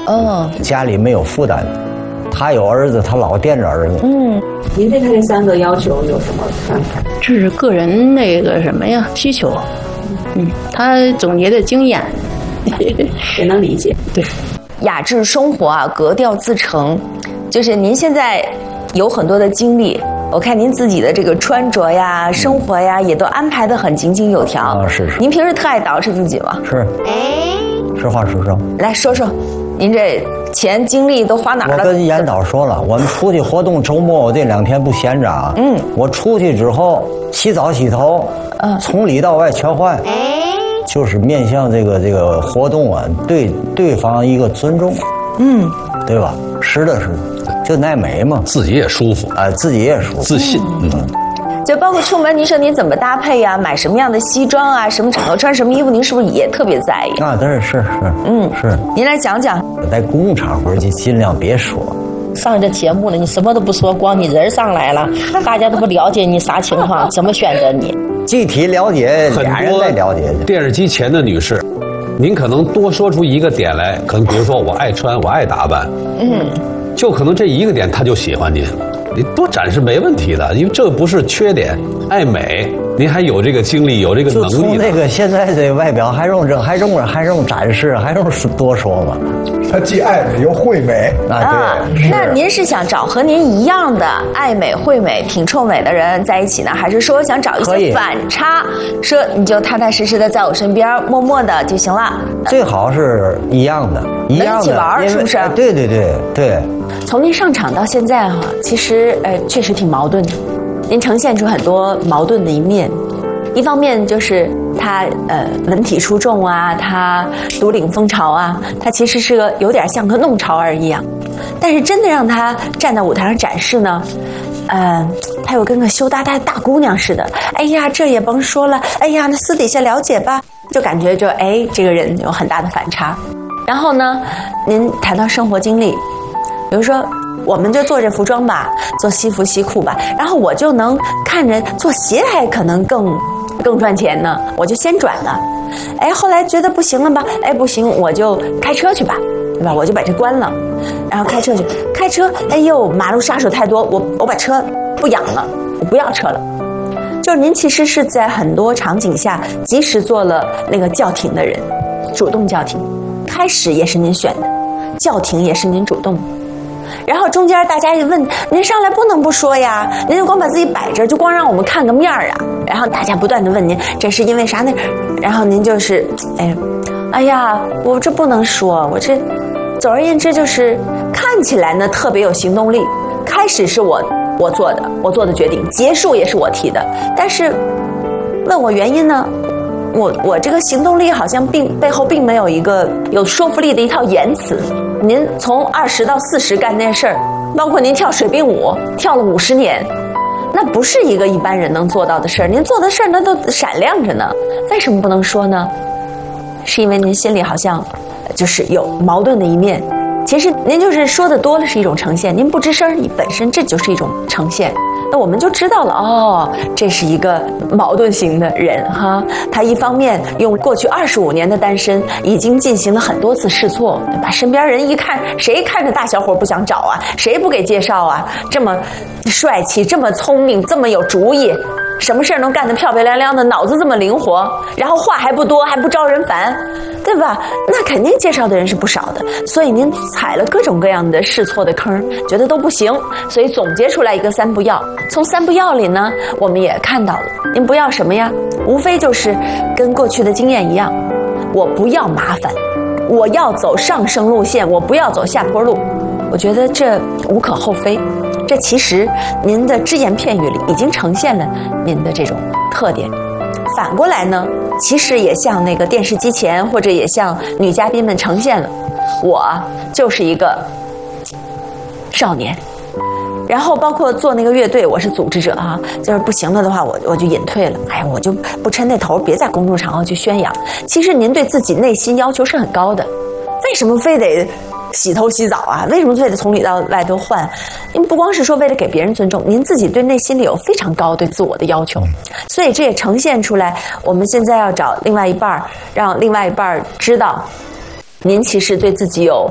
哦， 家里没有负担。他有儿子，他老惦着儿子。 您对他这3个要求有什么看法？ 这是个人那个什么呀需求，他总结的经验， 也能理解。 对， 雅致生活啊，格调自成，就是您现在有很多的经历。我看您自己的这个穿着呀、生活呀，也都安排得很井井有条。 啊，是。 您平时特爱捯饬自己吗？ 是。实话实说。 来说说，您这钱精力都花哪儿了？ 我跟严导说了，我们出去活动，周末我这2天不闲着啊。我出去之后洗澡洗头，从里到外全换，就是面向这个活动啊，对方一个尊重。对吧？是的，就耐美嘛， 自己也舒服啊，自己也舒服， 自信。 就包括出门，您说您怎么搭配呀？买什么样的西装啊？什么场合穿什么衣服？您是不是也特别在意？ 啊，是。是。 您来讲讲。 在公共场合就尽量别说。 上这节目了，你什么都不说，光你人上来了，大家都不了解你啥情况，怎么选择你？ 具体了解，俩人再了解。 电视机前的女士，您可能多说出一个点来，可能比如说我爱穿，我爱打扮，就可能这一个点他就喜欢您。你多展示没问题的，因为这不是缺点，爱美，您还有这个精力，有这个能力。 就从那个现在这外表还用展示，还用多说吗？ 他既爱美又会美啊！对。 那您是想找和您一样的爱美、会美、挺臭美的人在一起呢，还是说想找一些反差，说你就踏踏实实的在我身边，默默的就行了？ 最好是一样的， 能一起玩，是不是？ 对。 从您上场到现在哈，其实确实挺矛盾的，您呈现出很多矛盾的一面。一方面就是他文体出众啊，他独领风潮啊，他其实是个有点像个弄潮儿一样。但是真的让他站在舞台上展示呢，他又跟个羞答答的大姑娘似的。哎呀，这也甭说了，哎呀，那私底下了解吧，就感觉这个人有很大的反差。然后呢，您谈到生活经历，比如说我们就做这服装吧，做西服西裤吧，然后我就能看着做鞋还可能更赚钱呢，我就先转了。后来觉得不行了吧，不行，我就开车去吧，对吧？我就把这关了，然后开车去，开车，马路杀手太多，我把车不养了，我不要车了。就是您其实是在很多场景下及时做了那个叫停的人，主动叫停，开始也是您选的，叫停也是您主动的。然后中间大家一问，您上来不能不说呀，您就光把自己摆着，就光让我们看个面啊。然后大家不断的问您，这是因为啥呢？然后您就是，哎呀，我这不能说，我这，总而言之就是看起来呢特别有行动力。开始是我做的决定，结束也是我提的，但是问我原因呢？我这个行动力好像背后并没有一个有说服力的一套言辞。您从20到40干那事儿，包括您跳水兵舞跳了50年，那不是一个一般人能做到的事儿。您做的事儿那都闪亮着呢，为什么不能说呢？是因为您心里好像就是有矛盾的一面。其实您就是说的多了是一种呈现，您不吱声，你本身这就是一种呈现。那我们就知道了，这是一个矛盾型的人哈。他一方面用过去25年的单身，已经进行了很多次试错，对吧？身边人一看，谁看着大小伙不想找啊？谁不给介绍啊？这么帅气，这么聪明，这么有主意，什么事儿能干得漂漂亮亮的，脑子这么灵活，然后话还不多，还不招人烦，对吧？那肯定介绍的人是不少的。所以您踩了各种各样的试错的坑，觉得都不行，所以总结出来一个3不要。从3不要里呢，我们也看到了，您不要什么呀？无非就是跟过去的经验一样，我不要麻烦，我要走上升路线，我不要走下坡路。我觉得这无可厚非，这其实您的只言片语里已经呈现了您的这种特点。反过来呢，其实也向那个电视机前或者也向女嘉宾们呈现了，我就是一个少年。然后包括做那个乐队，我是组织者啊，就是不行了的话，我就隐退了。我就不抻那头，别在公众场合去宣扬。其实您对自己内心要求是很高的，为什么非得洗头洗澡啊？为什么非得从里到外都换？您不光是说为了给别人尊重，您自己对内心里有非常高对自我的要求，所以这也呈现出来。我们现在要找另外一半，让另外一半知道，您其实对自己有